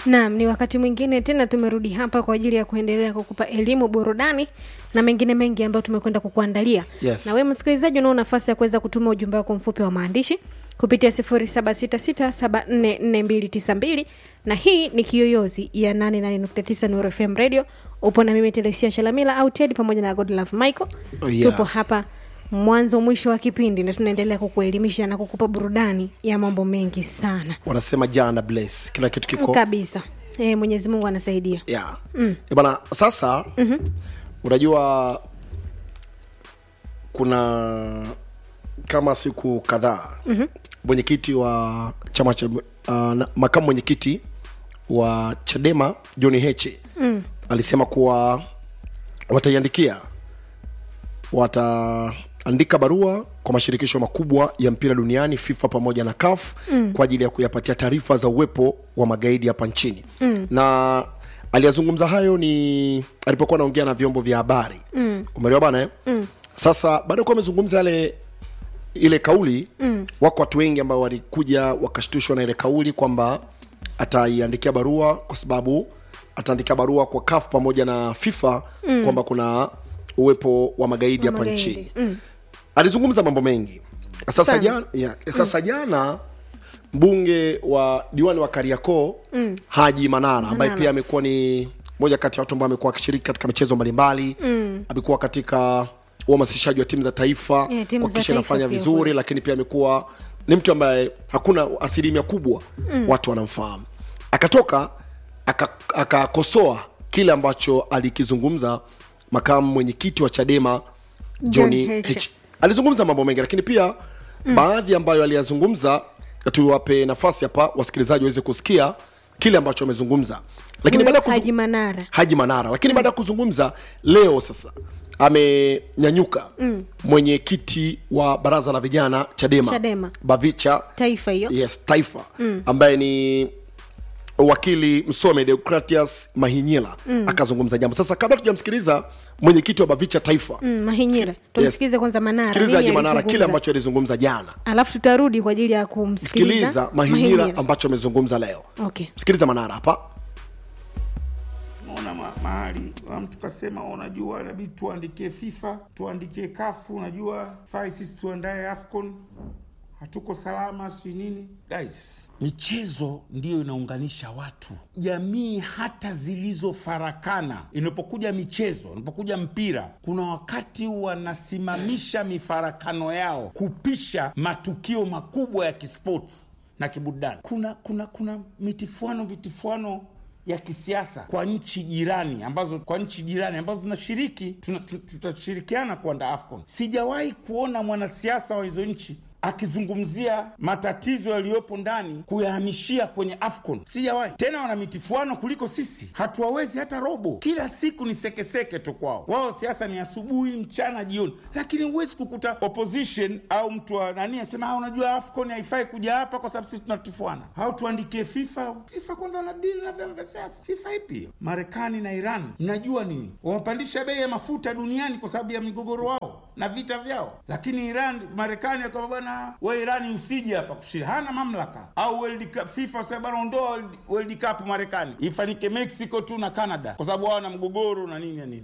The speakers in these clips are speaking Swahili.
Naam, ni wakati mwingine tena tumerudi hapa kwa ajili ya kuendelea kukupa elimu, burudani na mengine mengi ambayo tumekwenda kukuandalia. Yes. Na wewe msikilizaji unao nafasi ya kuweza kutuma ujumbe wako mfupi wa maandishi kupitia 0766744292 na hii ni Kiyoyozi ya 88.9 Nuru FM Radio. Upo na mimi Telesia Shalamila au Ted pamoja na Godlove Michael. Tupo hapa mwanzo mwisho wa kipindi na tunaendelea kukuelimisha na kukupa burudani ya mambo mengi sana. Wanasema jana bless kila kitu kiko kabisa. Mwenyezi Mungu anasaidia. Yeah. Bwana sasa unajua kuna kama siku kadhaa mwenyekiti wa chama cha makamu mwenyekiti wa Chadema John Heche alisema kuwa wataandika barua kwa mashirikisho makubwa ya mpira duniani FIFA pamoja na CAF kwa ajili ya kuyapatia taarifa za uwepo wa magaidi hapa nchini. Na aliyazungumza hayo ni alipokuwa anaongea na vyombo vya habari. Umeelewa bana Sasa baada ya amezungumza ile kauli wako watu wengi ambao walikuja wakashtushwa na ile kauli kwamba ataiandikia barua, kwa sababu ataandikia barua kwa CAF pamoja na FIFA kwamba kuna uwepo wa magaidi hapa nchini. Alizungumza mambo mengi. Sasa jana mbunge wa diwani wa Kariakoo Haji Manara ambaye pia amekuwa ni moja kati ya watu ambao amekuwa akishiriki katika michezo mbalimbali, amekuwa katika uhamasishaji wa timu za taifa wakisha nafanya vizuri, lakini pia amekuwa ni mtu ambaye hakuna asilimia kubwa watu wanamfahamu. Akatoka akakosoa kile ambacho alikizungumza makamu mwenyekiti wa Chadema John Heche. Alizungumza mambo mengi, lakini pia baadhi ambayo aliyazungumza tuwape nafasi hapa wasikilizaji waweze kusikia kile ambacho amezungumza. Lakini baada Haji Manara lakini baada kuzungumza leo sasa amenyanyuka mwenyekiti wa baraza la vijana Chadema. Bavicha taifa hiyo. Yes, taifa. Ambaye ni wakili Msome Deogratias Mahinyila akazungumza jambo. Sasa kabla tujamsikiliza mwenyekiti wa Bavicha taifa Mahinyila, tumsikize kwanza Manara. Sikiliza Manara kile ambacho alizungumza jana, alafu tutarudi kwa ajili ya kumsikiliza Mahinyila ambacho amezungumza leo. Okay. Sikiliza Manara hapa. Mahali mtu kasema unajua inabidi tuandikie FIFA, tuandikie CAF, unajua sisi tuandae AFCON, hatuko salama si nini. Guys, michezo ndiyo inaunganisha watu, jamii hata zilizofarakana. Inapokuja michezo, inapokuja mpira, kuna wakati wanasimamisha mifarakano yao kupisha matukio makubwa ya kisports na kiburudani. Kuna vitifuano ya kisiasa kwa nchi jirani ambazo zinashiriki, tutashirikiana kuandaa AFCON. Sijawahi kuona mwanasiasa wa hizo nchi akizungumzia matatizo yaliyopo ndani kuyahamishia kwenye AFCON. Sijawahi. Tena wana mitifuano kuliko sisi. Hatuwawezi hata robo. Kila siku ni sekeseke tu kwao. Wao siasa ni asubuhi, mchana, jioni. Lakini huwezi kukuta opposition au mtu wa asema unajua AFCON haifai kuja hapa kwa sababu sisi tunatifuana. Hao tuandikie FIFA kwanza na deal na vyama vya siasa. FIFA ipi? Marekani na Iran. Mnajua nini? Wamepandisha bei ya mafuta duniani kwa sababu ya migogoro wao na vita vyao. Lakini Marekani akaba wewe Irani usije hapa kushiriki, hana mamlaka. Au World Cup, FIFA sasa bana ondoa World Cup Marekani, ifanyike Mexico tu na Canada kwa sababu wao na mgogoro na nini.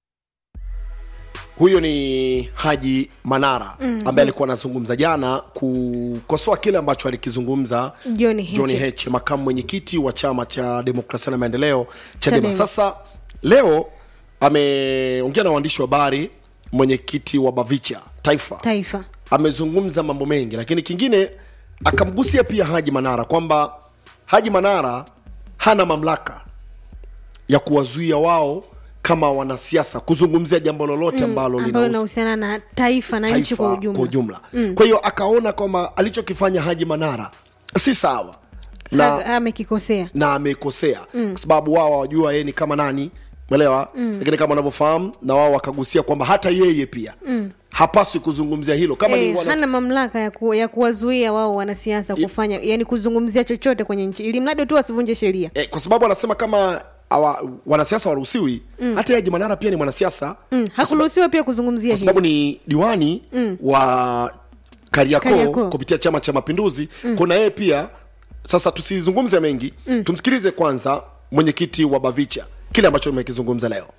Huyo ni Haji Manara ambaye alikuwa anazungumza jana kukosoa kile ambacho alikizungumza John Heche, makamu mwenyekiti wa chama cha demokrasia na maendeleo Chadema. Sasa leo ameongea na waandishi wa habari mwenyekiti wa Bavicha taifa. Amezungumza mambo mengi, lakini kingine akamgusia pia Haji Manara kwamba Haji Manara hana mamlaka ya kuwazuia wao kama wanasiasa kuzungumzia jambo lolote ambalo linahusiana na taifa na nchi kwa ujumla. Kwa hiyo akaona kwamba alichokifanya Haji Manara si sawa na amekosea kwa sababu wao wajua yeye ni kama nani, umeelewa? Lakini kama wanavyofahamu na wao wakagusia kwamba hata yeye pia hapaswi kuzungumzia hilo kama hana mamlaka ya kuwazuia wao wanasiasa kufanya yani kuzungumzia chochote kwenye nchi ili mradi tu asivunje sheria. Kwa sababu anasema kama wanasiasa waruhusiwi, hata Haji Manara pia ni mwanasiasa, hakuruhusiwa pia kuzungumzia hilo. Kwa sababu ni diwani wa Kariakoo kupitia Chama cha Mapinduzi. Kuna yeye pia Sasa tusizungumze mengi, tumsikilize kwanza mwenyekiti wa Bavicha kile ambacho mmekizungumza leo.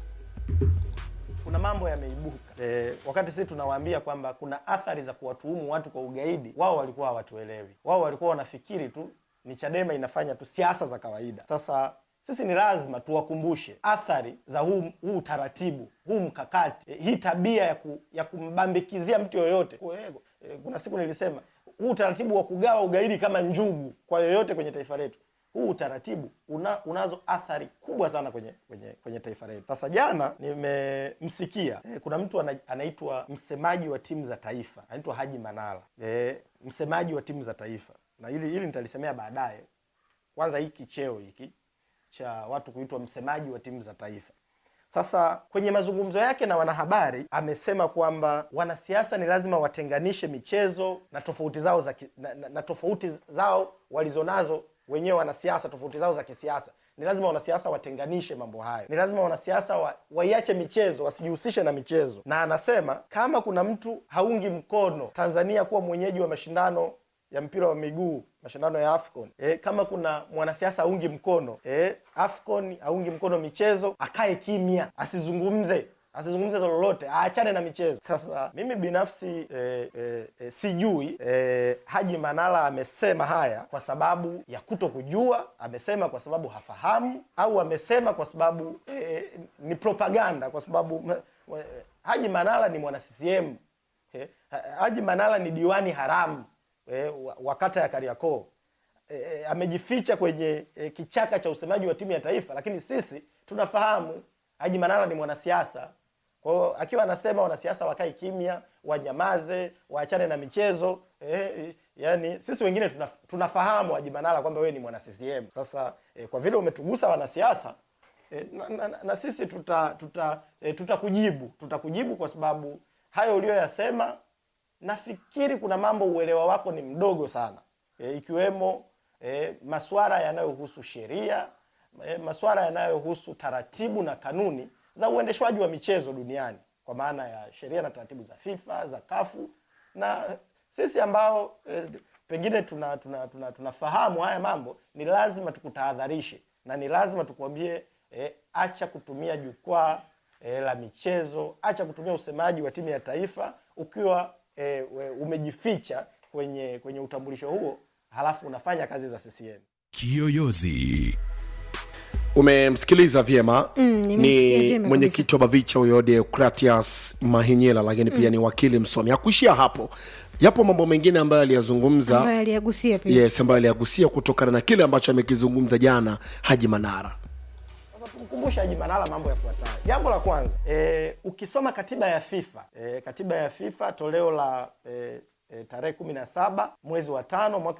Kuna mambo yameibuka. Wakati sisi tunawaambia kwamba kuna athari za kuwatuhumu watu kwa ugaidi, wao walikuwa hawatuelewi. Wao walikuwa wanafikiri tu ni Chadema inafanya tu siasa za kawaida. Sasa sisi ni lazima tuwakumbushe athari za huu taratibu, huu mkakati, hii tabia ya kumbambikizia mtu yoyote. Kuna siku nilisema huu taratibu wa kugawa ugaidi kama njugu kwa yoyote kwenye taifa letu. Huu utaratibu unazo athari kubwa sana kwenye taifa letu. Sasa jana nimemsikia kuna mtu anaitwa msemaji wa timu za taifa, anaitwa Haji Manara. Msemaji wa timu za taifa. Na hili nitalisemea baadaye. Kwanza hiki cheo hiki cha watu kuitwa msemaji wa timu za taifa. Sasa kwenye mazungumzo yake na wanahabari amesema kwamba wanasiasa ni lazima watenganishe michezo na tofauti zao na tofauti zao walizonazo wenyewe wanasiasa, tofauti zao za kisiasa. Ni lazima wanasiasa watenganishe mambo hayo. Ni lazima wanasiasa waiache michezo, wasijihusishe na michezo. Na anasema kama kuna mtu haungi mkono Tanzania kuwa mwenyeji wa mashindano ya mpira wa miguu, mashindano ya AFCON, kama kuna mwanasiasa haungi mkono AFCON, haungi mkono michezo, akae kimya, asizungumze lolote, aachane na michezo. Sasa mimi binafsi sijui Haji Manara amesema haya kwa sababu ya kutokujua, amesema kwa sababu hafahamu, au amesema kwa sababu ni propaganda, kwa sababu Haji Manara ni mwana CCM. Haji Manara ni diwani haramu wa kata ya Kariakoo. Amejificha kwenye kichaka cha usemaji wa timu ya taifa, lakini sisi tunafahamu Haji Manara ni mwanasiasa. Kwa hiyo akiwa anasema wanasiasa wakae kimya, wanyamaze, waachane na michezo, yani sisi wengine tunafahamu Haji Manara kwamba wewe ni mwana CCM. Sasa kwa vile umetugusa wanasiasa, na sisi tutakujibu kwa sababu hayo uliyoyasema, nafikiri kuna mambo uelewa wako ni mdogo sana, ikiwemo masuala yanayohusu sheria, masuala yanayohusu taratibu na kanuni za uendeshwaji wa michezo duniani, kwa maana ya sheria na taratibu za FIFA, za kafu. Na sisi ambao pengine tunafahamu haya mambo, ni lazima tukutahadharishe na ni lazima tukwambie acha kutumia jukwaa la michezo, acha kutumia usemaji wa timu ya taifa ukiwa umejificha kwenye utambulisho huo, halafu unafanya kazi za CCM. Kiyoyozi. Umemsikiliza vyema. Ni mwenyekiti wa Bavicha huyo Deogratias Mahinyela, lakini pia ni wakili msomi. Hakuishia hapo. Yapo mambo mengine ambayo aliyazungumza, ambayo aliyagusia pia. Yes, ambayo aliyagusia kutokana na kile ambacho amekizungumza jana Haji Manara. Sasa tumkumbushe Haji Manara mambo yafuatayo. Jambo la kwanza, ukisoma katiba ya FIFA toleo la tarehe 17 mwezi wa 5 mwaka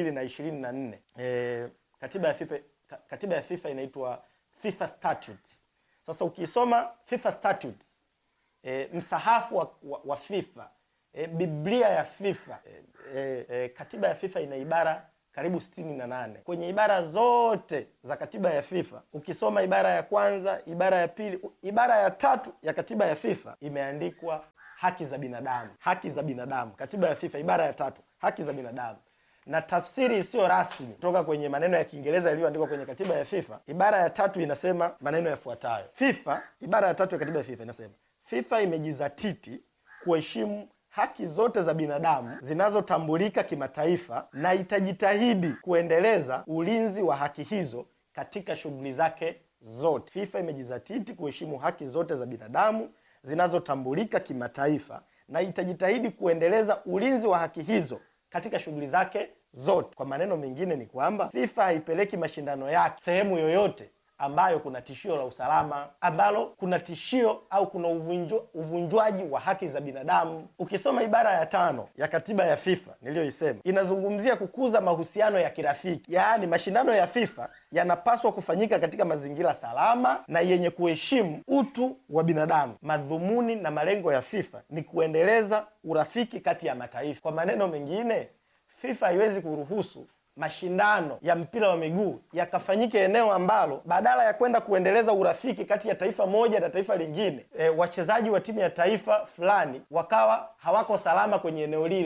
2024. Katiba ya FIFA inaitwa FIFA Statutes. Sasa ukisoma FIFA Statutes, msahafu wa FIFA, Biblia ya FIFA, katiba ya FIFA ina ibara karibu 68. Kwenye ibara zote za katiba ya FIFA, ukisoma ibara ya kwanza, ibara ya pili, ibara ya 3 ya katiba ya FIFA imeandikwa haki za binadamu. Haki za binadamu. Katiba ya FIFA ibara ya 3, haki za binadamu. Na tafsiri isiyo rasmi kutoka kwenye maneno ya Kiingereza yaliyoandikwa kwenye katiba ya FIFA, ibara ya 3 inasema maneno yafuatayo. Ibara ya 3 ya katiba ya FIFA inasema, FIFA imejizatiti kuheshimu haki zote za binadamu zinazotambulika kimataifa na itajitahidi kuendeleza ulinzi wa haki hizo katika shughuli zake zote. FIFA imejizatiti kuheshimu haki zote za binadamu zinazotambulika kimataifa na itajitahidi kuendeleza ulinzi wa haki hizo katika shughuli zake zote. Kwa maneno mengine ni kwamba FIFA haipeleki mashindano yake sehemu yoyote ambayo kuna tishio la usalama, ambalo kuna tishio au kuna uvunjwaji wa haki za binadamu. Ukisoma ibara ya 5 ya katiba ya FIFA niliyoisema, inazungumzia kukuza mahusiano ya kirafiki. Yaani mashindano ya FIFA yanapaswa kufanyika katika mazingira salama na yenye kuheshimu utu wa binadamu. Madhumuni na malengo ya FIFA ni kuendeleza urafiki kati ya mataifa. Kwa maneno mengine, FIFA haiwezi kuruhusu mashindano ya mpira wa miguu yakafanyike eneo ambalo badala ya kwenda kuendeleza urafiki kati ya taifa moja na taifa lingine, wachezaji wa timu ya taifa fulani wakawa hawako salama kwenye eneo lile.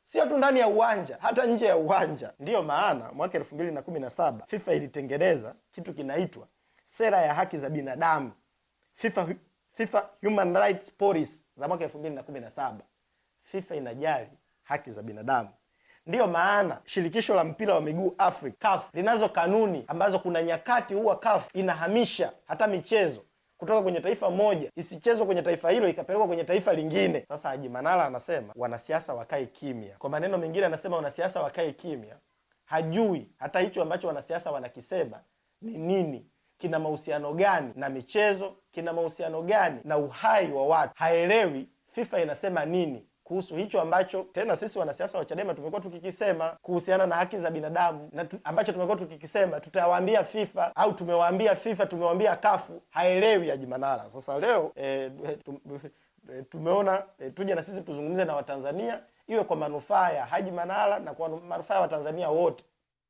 sio tu ndani ya uwanja, hata nje ya uwanja. Ndiyo maana mwaka 2017 FIFA ilitengeneza kitu kinaitwa sera ya haki za binadamu, FIFA Human Rights Policy za mwaka 2017. FIFA inajali haki za binadamu. Ndiyo maana shirikisho la mpira wa miguu Afrika, CAF, linazo kanuni ambazo kuna nyakati huwa CAF inahamisha hata michezo kutoka kwenye taifa moja isichezwe kwenye taifa hilo ikapelekwa kwenye taifa lingine. Sasa Haji Manara anasema wanasiasa wakae kimya. Kwa maneno mengine anasema wanasiasa wakae kimya. Hajui hata hicho ambacho wanasiasa wanakisema ni nini, kina mahusiano gani na michezo, kina mahusiano gani na uhai wa watu. Haelewi FIFA inasema nini kuhusu hicho ambacho tena sisi wanasiasa wa Chadema tumekuwa tukikisema kuhusiana na haki za binadamu, na ambacho tumekuwa tukikisema tutawaambia FIFA au tumewaambia FIFA, tumewaambia kafu. Haelewi Haji Manara. Sasa leo tumeona tuje na sisi tuzungumze na Watanzania, iwe kwa manufaa ya Haji Manara na kwa manufaa ya Watanzania wote.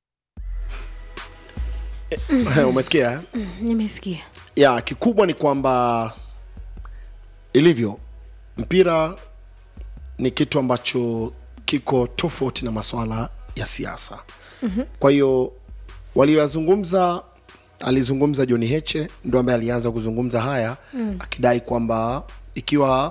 Umesikia? Nimesikia. Ya kikubwa ni kwamba ilivyo mpira ni kitu ambacho kiko tofauti na masuala ya siasa. Kwa hiyo waliyozungumza, alizungumza John Heche ndio ambaye alianza kuzungumza haya akidai kwamba ikiwa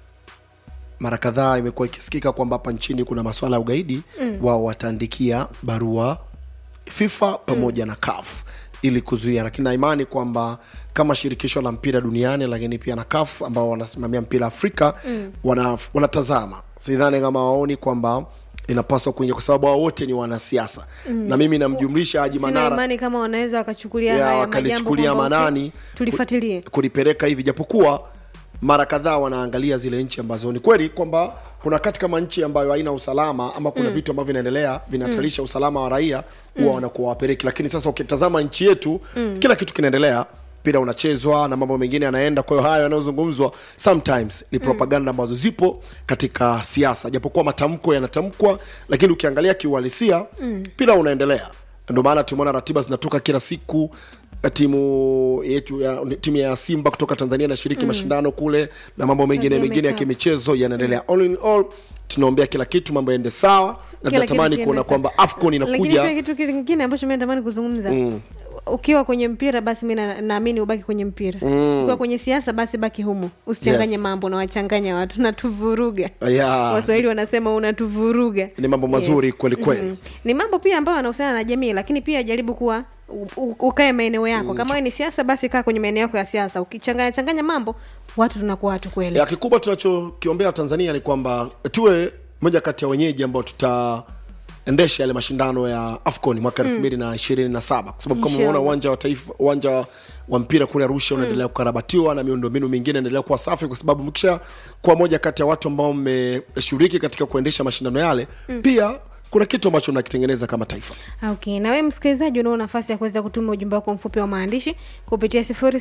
mara kadhaa imekuwa ikisikika kwamba hapa nchini kuna masuala ya ugaidi, wao wataandikia barua FIFA pamoja na CAF ili kuzuia. Lakini na imani kwamba kama shirikisho la mpira duniani lakini pia na CAF ambao wanasimamia mpira Afrika wanatazama. Sidhani kama waoni kwamba inapaswa kuingia kwa sababu wao wote ni wanasiasa. Na mimi namjumlisha Haji Manara. Sina imani kama wanaweza wakachukulia haya majambo manani tulifuatilie. Kulipeleka hivi japokuwa mara kadhaa wanaangalia zile nchi ambazo ni kweli kwamba kuna kati kama nchi ambayo haina usalama ama kuna vitu ambavyo vinaendelea vinahatarisha usalama wa raia huwa wanakuwa wapeleki. Lakini sasa ukitazama nchi yetu kila kitu kinaendelea, mpira unachezwa na mambo mengine yanaenda. Kwa hiyo hayo yanayozungumzwa sometimes ni propaganda ambazo zipo katika siasa, japokuwa matamko yanatamkwa, lakini ukiangalia kiuhalisia mpira unaendelea. Ndio maana tumeona ratiba zinatoka kila siku. Timu ya Simba kutoka Tanzania inashiriki mashindano kule na mambo mengine ya kimichezo yanaendelea. All in all tunaombea kila kitu mambo yaende sawa, na tunatamani kuona kwamba AFCON inakuja. Lakini kitu kingine ambacho mimi natamani kuzungumza, ukiwa kwenye mpira basi mimi naamini ubaki kwenye mpira. Ukiwa kwenye siasa basi baki humo. Usichanganye mambo na wachanganya watu na tuvuruga. Waswahili wanasema unatuvuruga. Ni mambo mazuri kweli kweli. Ni mambo pia ambayo yanahusiana na jamii, lakini pia jaribu kuwa ukae maeneo yako. Kama wewe ni siasa basi kaa kwenye maeneo yako ya siasa. Ukichanganya mambo watu tunakuwa watu kweli. Ya kikubwa tunachokiombea Tanzania ni kwamba tuwe moja kati ya wenyeji ambao tutaendesha yale mashindano ya AFCON mwaka 2027 kwa sababu kama unaona uwanja wa mpira kule Arusha unaendelea kukarabatiwa na miundombinu mingine inaendelea kuwa safi, kwa sababu mkisha kwa moja kati ya watu ambao mmeshiriki katika kuendesha mashindano yale pia kuna kitu ambacho tunakitengeneza kama taifa. Okay, na wewe msikilizaji unao nafasi ya kuweza kutuma ujumbe wako mfupi wa maandishi kupitia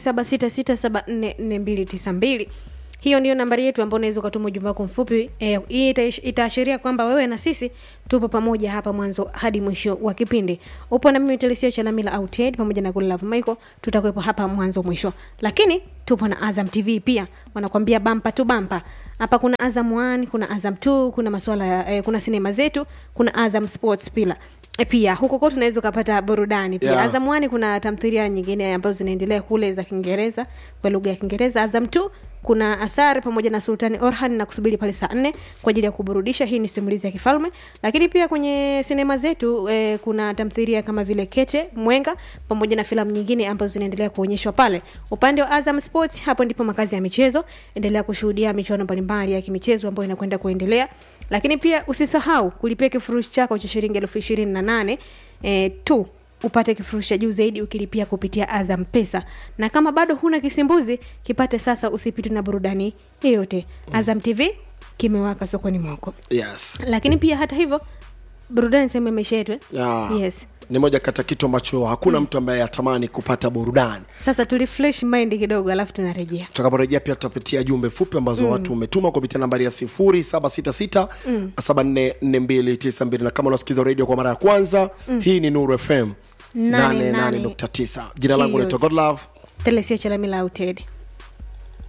0766744292. Hiyo ndio nambari yetu ambayo unaweza kutuma ujumbe wako mfupi. Hii itaashiria kwamba wewe na sisi tupo pamoja hapa mwanzo hadi mwisho wa kipindi. Upo na mimi Telesia Chalamila au Ted pamoja na Good Love Michael, tutakuwepo hapa mwanzo mwisho. Lakini tupo na Azam TV pia. Wanakuambia bumper to bumper. Hapa kuna Azam 1, kuna Azam 2, kuna masuala ya kuna sinema zetu, kuna Azam Sports pia huko kote unaweza kupata burudani pia. Azam 1 kuna tamthilia nyingine ambazo zinaendelea kule za Kiingereza kwa lugha ya Kiingereza. Azam 2 kuna Asar pamoja na Sultani Orhan na kusubiri pale saa 4 kwa ajili ya kuburudisha. Hii ni simulizi ya kifalme. Lakini pia kwenye sinema zetu kuna tamthilia kama vile Kete, Mwenga pamoja na filamu nyingine ambazo zinaendelea kuonyeshwa pale. Upande wa Azam Sports, hapo ndipo makazi ya michezo. Endelea kushuhudia michuano mbalimbali ya kimichezo ambayo inakwenda kuendelea. Lakini pia usisahau kulipia kifurushi chako cha shilingi 28,000 tu upate kifurushi cha juu zaidi ukilipia kupitia Azam Pesa. Na kama bado huna kisimbuzi, kipate sasa, usipitwe na burudani yoyote. Azam TV kimewaka sokoni mwako. Yes. Lakini pia hata hivyo burudani sema maisha yetu. Yes. Ni moja kati kitu ambacho hakuna mtu ambaye atamani kupata burudani. Sasa tulifresh mind kidogo alafu tunarejea. Tutakaporejea pia tutapitia jumbe fupi ambazo watu umetuma kupitia nambari ya 0766744292. Na kama unasikiza radio kwa mara ya kwanza, hii ni Nuru FM 88.9. Jina langu ni Good Love Telesia Chalamila au Ted.